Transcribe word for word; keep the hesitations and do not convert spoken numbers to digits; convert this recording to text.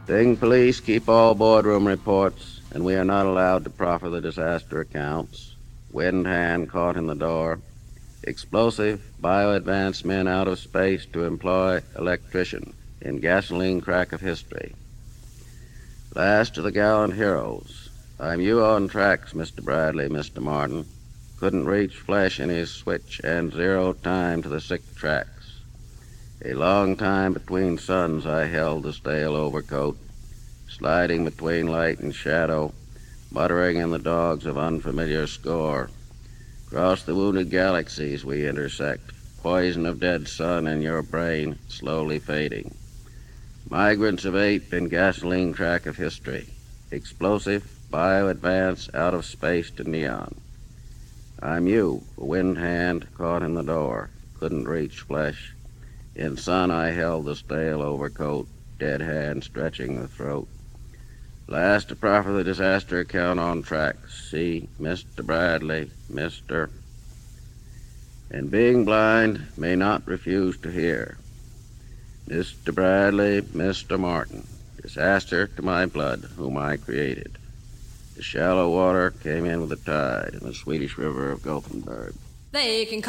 Thing police keep all boardroom reports, and we are not allowed to proffer the disaster accounts. Wind hand caught in the door. Explosive, bio-advanced men out of space to employ electrician in gasoline crack of history. Last of the gallant heroes. I'm you on tracks, Mister Bradley, Mister Martin. Couldn't reach flesh in his switch and zero time to the sick tracks. A long time between suns I held the stale overcoat, sliding between light and shadow, muttering in the dogs of unfamiliar score. Across the wounded galaxies we intersect, poison of dead sun in your brain slowly fading. Migrants of ape in gasoline track of history, explosive, bio-advance out of space to neon. I'm you, a wind hand caught in the door, couldn't reach flesh. In sun I held the stale overcoat, dead hand stretching the throat. Last to proffer the disaster account on tracks. See, Mister Bradley, Mister And being blind may not refuse to hear. Mister Bradley, Mister Martin, disaster to my blood, whom I created. The shallow water came in with the tide in the Swedish river of Gothenburg. They can